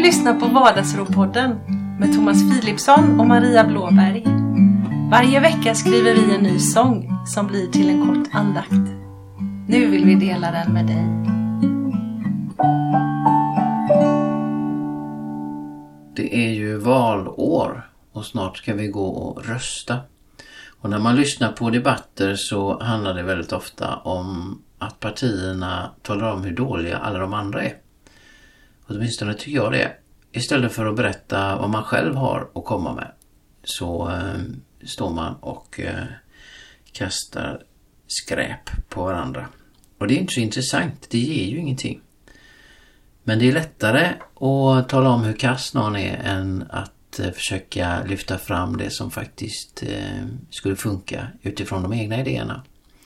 lyssnar på Vardagsropodden med Thomas Philipsson och Maria Blåberg. Varje vecka skriver vi en ny sång som blir till en kort andakt. Nu vill vi dela den med dig. Det är ju valår och snart ska vi gå och rösta. Och när man lyssnar på debatter så handlar det väldigt ofta om att partierna talar om hur dåliga alla de andra är. Åtminstone tycker jag det. Istället för att berätta vad man själv har att komma med så står man och kastar skräp på varandra. Och det är inte så intressant, det ger ju ingenting. Men det är lättare att tala om hur kass någon är än att försöka lyfta fram det som faktiskt skulle funka utifrån de egna idéerna.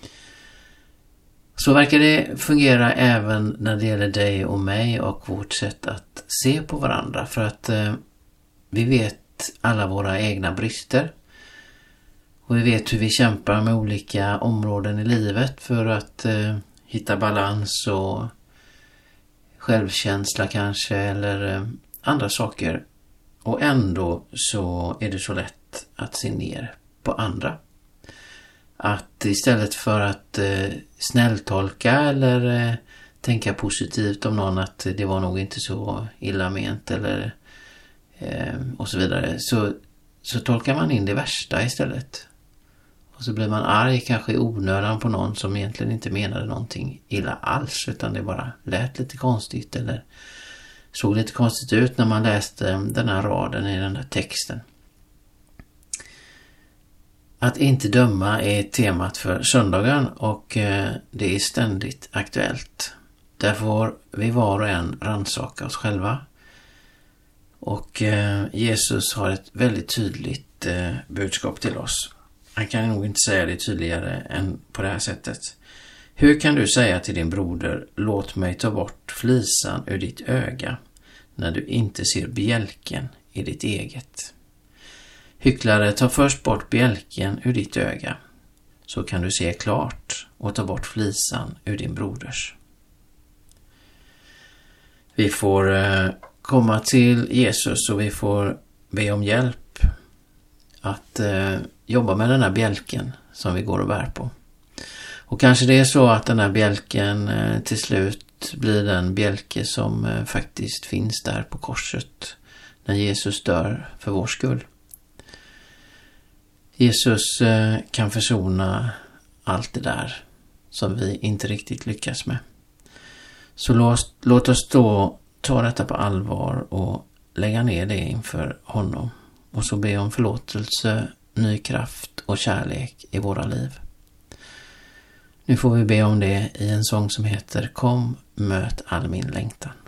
Så verkar det fungera även när det gäller dig och mig och vårt sätt att se på varandra. För att vi vet alla våra egna brister. Och vi vet hur vi kämpar med olika områden i livet för att hitta balans och självkänsla kanske eller andra saker. Och ändå så är det så lätt att se ner på andra. Att istället för att snälltolka eller tänka positivt om någon att det var nog inte så illa ment eller och så vidare så tolkar man in det värsta istället. Och så blir man arg kanske i onödan på någon som egentligen inte menade någonting illa alls utan det bara lät lite konstigt eller såg lite konstigt ut när man läste den här raden i den där texten. Att inte döma är temat för söndagen och det är ständigt aktuellt. Där får vi var och en rannsaka oss själva. Och Jesus har ett väldigt tydligt budskap till oss. Han kan nog inte säga det tydligare än på det här sättet. Hur kan du säga till din broder, låt mig ta bort flisan ur ditt öga när du inte ser bjälken i ditt eget? Hycklare, ta först bort bjälken ur ditt öga så kan du se klart och ta bort flisan ur din broders. Vi får komma till Jesus och vi får be om hjälp att jobba med den här bjälken som vi går och bär på. Och kanske det är så att den här bjälken till slut blir den bjälke som faktiskt finns där på korset när Jesus dör för vår skull. Jesus kan försona allt det där som vi inte riktigt lyckas med. Så låt oss då ta detta på allvar och lägga ner det inför honom. Och så be om förlåtelse, ny kraft och kärlek i våra liv. Nu får vi be om det i en sång som heter Kom, möt all min längtan.